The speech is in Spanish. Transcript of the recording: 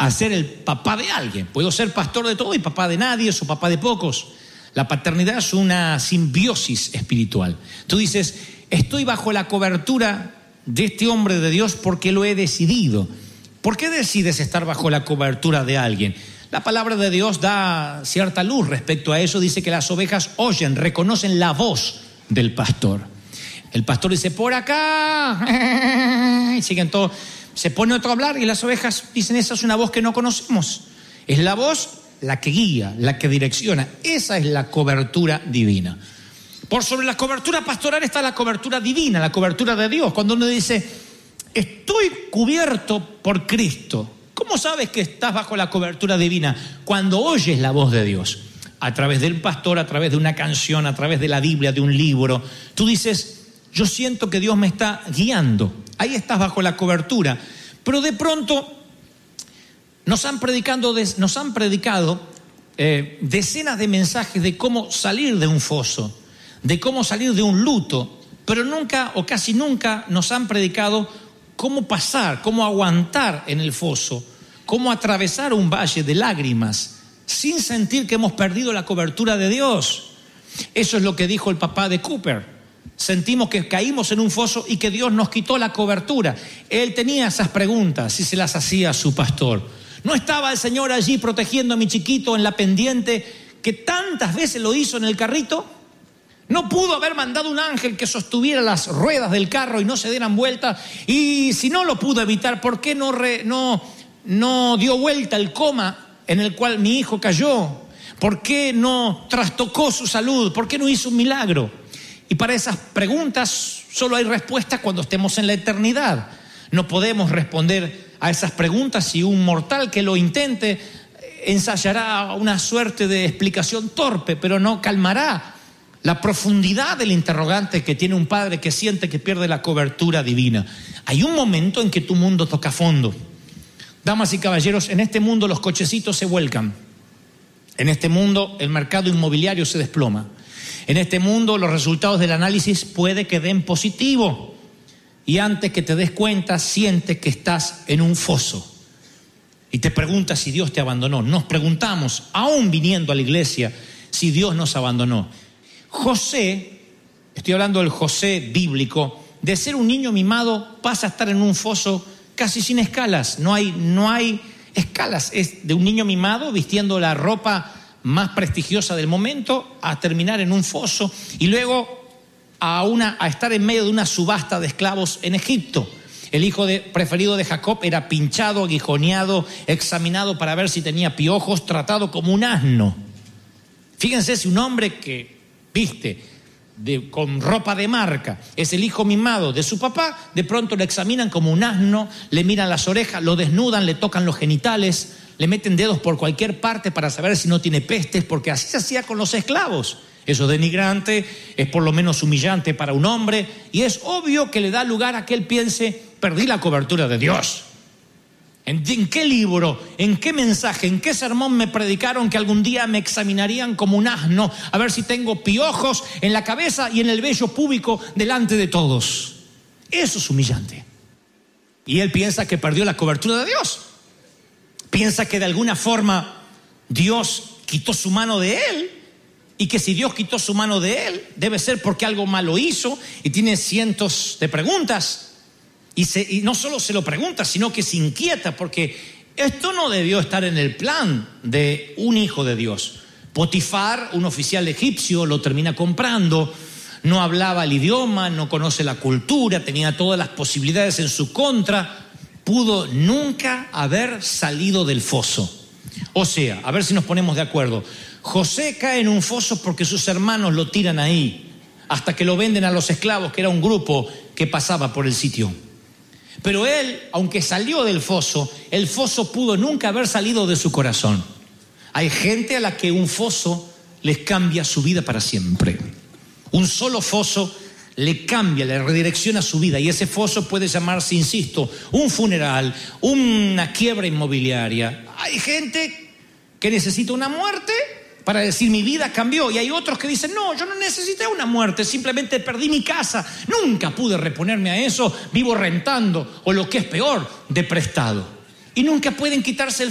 a ser el papá de alguien. Puedo ser pastor de todo y papá de nadie, o papá de pocos. La paternidad es una simbiosis espiritual. Tú dices, estoy bajo la cobertura de este hombre de Dios porque lo he decidido. ¿Por qué decides estar bajo la cobertura de alguien? La palabra de Dios da cierta luz respecto a eso. Dice que las ovejas oyen, reconocen la voz del pastor. El pastor dice, por acá, y siguen todos. Se pone otro a hablar y las ovejas dicen, esa es una voz que no conocemos. Es la voz la que guía, la que direcciona. Esa es la cobertura divina. Por sobre la cobertura pastoral está la cobertura divina, la cobertura de Dios. Cuando uno dice, estoy cubierto por Cristo. ¿Cómo sabes que estás bajo la cobertura divina? Cuando oyes la voz de Dios. A través del pastor, a través de una canción, a través de la Biblia, de un libro. Tú dices, yo siento que Dios me está guiando. Ahí estás bajo la cobertura. Pero de pronto nos han predicado decenas de mensajes de cómo salir de un foso, de cómo salir de un luto, pero nunca o casi nunca nos han predicado cómo pasar, cómo aguantar en el foso, cómo atravesar un valle de lágrimas sin sentir que hemos perdido la cobertura de Dios. Eso es lo que dijo el papá de Cooper. Sentimos que caímos en un foso y que Dios nos quitó la cobertura. Él tenía esas preguntas y se las hacía a su pastor. ¿No estaba el Señor allí protegiendo a mi chiquito en la pendiente que tantas veces lo hizo en el carrito? ¿No pudo haber mandado un ángel que sostuviera las ruedas del carro y no se dieran vuelta? Y si no lo pudo evitar, ¿por qué no dio vuelta el coma en el cual mi hijo cayó? ¿Por qué no trastocó su salud? ¿Por qué no hizo un milagro? Y para esas preguntas solo hay respuestas cuando estemos en la eternidad. No podemos responder a esas preguntas y un mortal que lo intente ensayará una suerte de explicación torpe, pero no calmará la profundidad del interrogante que tiene un padre que siente que pierde la cobertura divina. Hay un momento en que tu mundo toca fondo. Damas y caballeros, en este mundo los cochecitos se vuelcan. En este mundo el mercado inmobiliario se desploma. En este mundo los resultados del análisis puede que den positivo. Y antes que te des cuenta, sientes que estás en un foso. Y te preguntas si Dios te abandonó. Nos preguntamos, aún viniendo a la iglesia, si Dios nos abandonó. José, estoy hablando del José bíblico, de ser un niño mimado pasa a estar en un foso casi sin escalas. No hay escalas. Es de un niño mimado vistiendo la ropa más prestigiosa del momento a terminar en un foso y luego a estar en medio de una subasta de esclavos en Egipto. El hijo preferido de Jacob era pinchado, aguijoneado, examinado para ver si tenía piojos, tratado como un asno. Fíjense, si un hombre que viste con ropa de marca es el hijo mimado de su papá, de pronto lo examinan como un asno, le miran las orejas, lo desnudan, le tocan los genitales, le meten dedos por cualquier parte para saber si no tiene pestes, porque así se hacía con los esclavos. Eso es denigrante, es por lo menos humillante para un hombre, y es obvio que le da lugar a que él piense, perdí la cobertura de Dios. ¿En qué libro, en qué mensaje, en qué sermón me predicaron que algún día me examinarían como un asno a ver si tengo piojos en la cabeza y en el vello púbico delante de todos? Eso es humillante. Y él piensa que perdió la cobertura de Dios. Piensa que de alguna forma Dios quitó su mano de él y que si Dios quitó su mano de él debe ser porque algo malo hizo y tiene cientos de preguntas. Y no solo se lo pregunta, sino que se inquieta porque esto no debió estar en el plan de un hijo de Dios. Potifar, un oficial egipcio, lo termina comprando. No hablaba el idioma, no conoce la cultura, tenía todas las posibilidades en su contra. Pudo nunca haber salido del foso. O sea, a ver si nos ponemos de acuerdo. José cae en un foso porque sus hermanos lo tiran ahí, hasta que lo venden a los esclavos, que era un grupo que pasaba por el sitio. Pero él, aunque salió del foso, el foso pudo nunca haber salido de su corazón. Hay gente a la que un foso les cambia su vida para siempre. Un solo foso le cambia, le redirecciona su vida, y ese foso puede llamarse, insisto, un funeral, una quiebra inmobiliaria. Hay gente que necesita una muerte para decir mi vida cambió, y hay otros que dicen no, yo no necesité una muerte, simplemente perdí mi casa, nunca pude reponerme a eso, vivo rentando o lo que es peor, de prestado. Y nunca pueden quitarse el